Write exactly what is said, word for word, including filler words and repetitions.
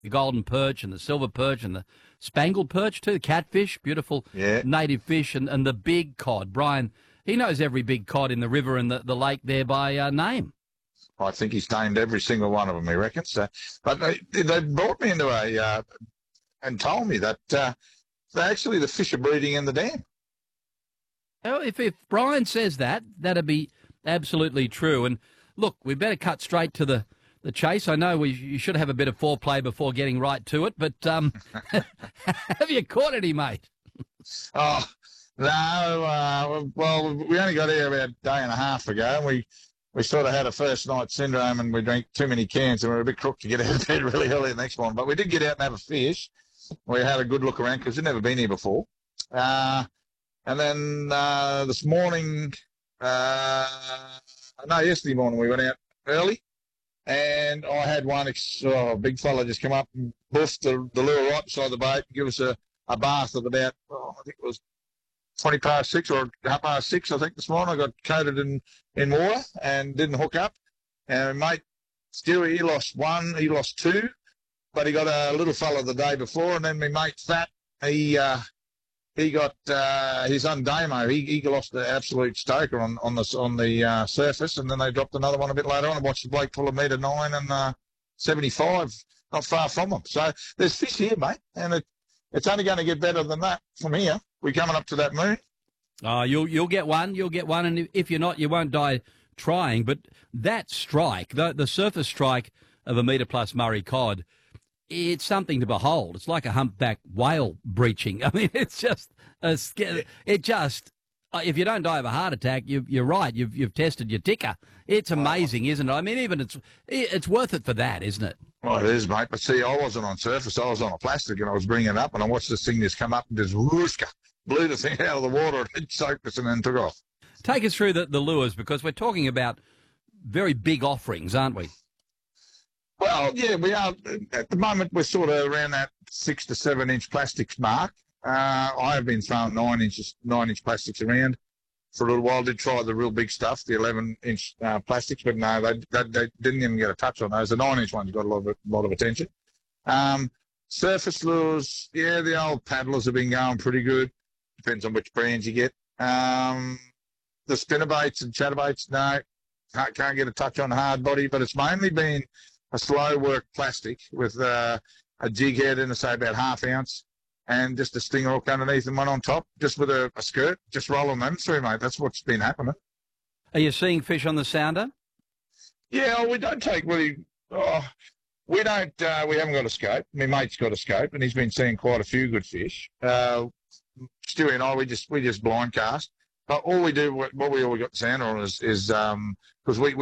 the golden perch and the silver perch and the spangled perch too, the catfish, beautiful Yeah. native fish, and, and the big cod. Brian, he knows every big cod in the river and the, the lake there by uh, name. I think he's named every single one of them, he reckons. So, but they, they brought me into a, uh, and told me that uh, actually the fish are breeding in the dam. Well, if, if Brian says that, that'd be absolutely true. And look, we better cut straight to the, the chase. I know we you should have a bit of foreplay before getting right to it, but um, have you caught any, mate? Oh, no. Uh, well, we only got here about a day and a half ago, and we, we sort of had a first night syndrome, and we drank too many cans, and we were a bit crook to get out of bed really early the next morning. But we did get out and have a fish. We had a good look around because we'd never been here before. Uh, and then uh, this morning, uh, no, yesterday morning we went out early, and I had one ex- oh, big fella just come up and buffed the, the lure right beside the boat and give us a, a bath of about, oh, I think it was twenty past six or half past six, I think, this morning. I got coated in, in water and didn't hook up. And mate, Stewie, he lost one, he lost two, but he got a little fella the day before. And then my mate Fat, he uh, he got uh, his undamo. He, he lost the absolute stoker on, on the, on the uh, surface. And then they dropped another one a bit later on. I watched the bloke pull a metre nine and uh, seventy-five, not far from them. So there's fish here, mate, and it, it's only going to get better than that from here. We're coming up to that moon. Oh, you'll you'll get one. You'll get one, and if you're not, you won't die trying. But that strike, the the surface strike of a metre plus Murray cod, it's something to behold. It's like a humpback whale breaching. I mean, it's just a, it just. If you don't die of a heart attack, you, you're right. You've you've tested your ticker. It's amazing, isn't it? I mean, even it's it's worth it for that, isn't it? Well, it is, mate. But see, I wasn't on surface. I was on a plastic, and I was bringing it up, and I watched this thing just come up and just whooshka, blew the thing out of the water, and it soaked us and then took off. Take us through the, the lures, because we're talking about very big offerings, aren't we? Well, yeah, we are. At the moment, we're sort of around that six to seven inch plastics mark. Uh, I have been throwing nine inches, nine inch plastics around for a little while. Did try the real big stuff, the eleven inch uh, plastics, but no, they, they, they didn't even get a touch on those. The nine inch ones got a lot of a lot of attention. Um, surface lures, yeah, the old paddlers have been going pretty good. Depends on which brands you get. Um, the spinnerbaits and chatterbaits, no, can't, can't get a touch on hard body, but it's mainly been a slow work plastic with uh, a jig head in, say about half ounce, and just a stinger hook underneath and one on top, just with a, a skirt, just rolling them through, mate. That's what's been happening. Are you seeing fish on the sounder? Yeah, well, we don't take really. Oh, we don't. Uh, we haven't got a scope. My mate's got a scope, and he's been seeing quite a few good fish. Uh, Stewie and I, we just we just blind cast. But all we do, what we always got the sounder on is is um because we.